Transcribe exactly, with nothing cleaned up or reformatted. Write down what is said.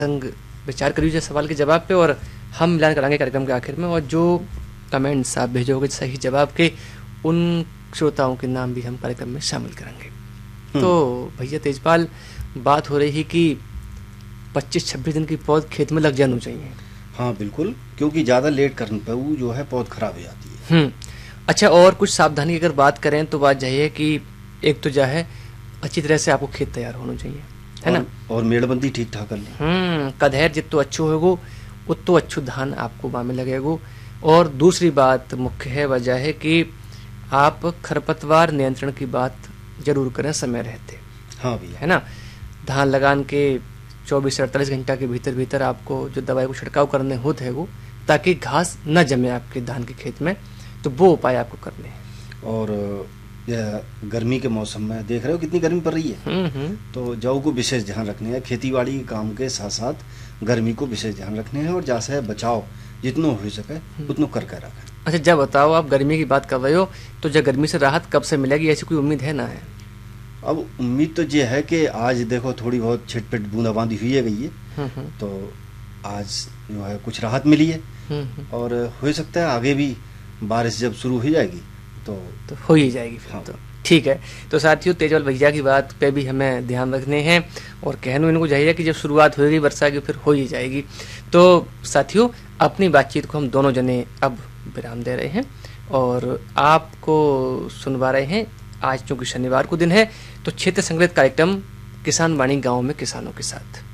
संग विचार करिए सवाल के जवाब पे, और हम मिलान कराएंगे कार्यक्रम के आखिर में। और जो कमेंट्स आप भेजोगे सही जवाब के, उन श्रोताओं के नाम भी हम कार्यक्रम में शामिल करेंगे। तो भैया तेजपाल, बात हो रही है कि पच्चीस छब्बीस दिन की पौध खेत में लग जानी चाहिए। हाँ बिल्कुल, क्योंकि ज़्यादा लेट करने पर वो जो है पौध खराब हो जाती है। हम्म अच्छा, और कुछ सावधानी की अगर बात करें तो बात यही है कि एक तो जो है अच्छी तरह से आपको खेत तैयार होना चाहिए, है ना, और मेड़बंदी ठीक ठाक कर ली। हम्म कदहर जितो अच्छो होगो उतो अच्छो धान आपको बाँ में लगेगो। और दूसरी बात मुख्य है वजह है कि आप खरपतवार नियंत्रण की बात जरूर करें समय रहते। हाँ भैया, है ना, धान लगान के चौबीस से अड़तालीस घंटा के भीतर भीतर आपको जो दवाई को छिड़काव करने होते है वो, ताकि घास न जमे आपके धान के खेत में, तो वो उपाय आपको करने हैं। और यह गर्मी के मौसम में देख रहे हो कितनी गर्मी पड़ रही है, तो जौ को विशेष ध्यान रखने हैं। खेतीबाड़ी के काम के साथ साथ गर्मी को विशेष ध्यान रखने हैं, और जैसे बचाव जितना हो सके उतना करके रखें। अच्छा, जब बताओ आप गर्मी की बात कर रहे हो, तो जब गर्मी से राहत कब से मिलेगी, ऐसी कोई उम्मीद है ना है? अब उम्मीद तो ये है कि आज देखो थोड़ी बहुत छिटपिट बूंदाबांदी हुई है गई है, तो आज जो है कुछ राहत मिली है, और हो सकता है आगे भी बारिश जब शुरू हो जाएगी तो तो हो ही जाएगी फिर। हाँ। तो ठीक है, तो साथियों तेजपाल भैया की बात पे भी हमें ध्यान रखने हैं, और कहने इनको चाहिए कि जब शुरुआत होगी वर्षा की फिर हो ही जाएगी। तो साथियों, अपनी बातचीत को हम दोनों जने अब विराम दे रहे हैं, और आपको सुनवा रहे हैं आज चूंकि शनिवार को दिन है, तो क्षेत्र संगीत कार्यक्रम किसान वाणी गाँव में किसानों के साथ।